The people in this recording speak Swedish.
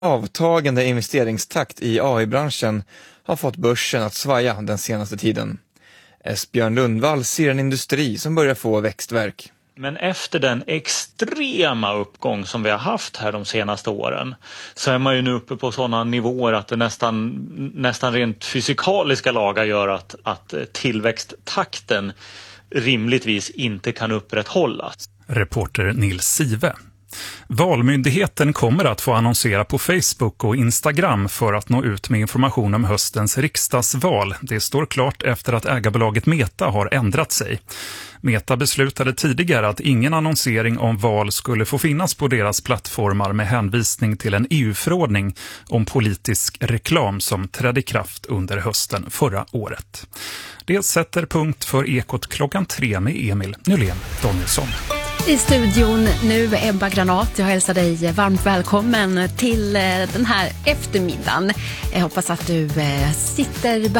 Avtagande investeringstakt i AI-branschen har fått börsen att svaja den senaste tiden. Esbjörn Lundvall ser en industri som börjar få växtverk. Men efter den extrema uppgång som vi har haft här de senaste åren så är man ju nu uppe på sådana nivåer att det nästan rent fysikaliska lagar gör att tillväxttakten rimligtvis inte kan upprätthållas. Reporter Nils Sive. Valmyndigheten kommer att få annonsera på Facebook och Instagram för att nå ut med information om höstens riksdagsval. Det står klart efter att ägarbolaget Meta har ändrat sig. Meta beslutade tidigare att ingen annonsering om val skulle få finnas på deras plattformar med hänvisning till en EU-förordning om politisk reklam som trädde i kraft under hösten förra året. Det sätter punkt för Ekot klockan 3 med Emil Nylén Danielsson. I studion nu Ebba Granat, jag hälsar dig varmt välkommen till den här eftermiddagen. Jag hoppas att du sitter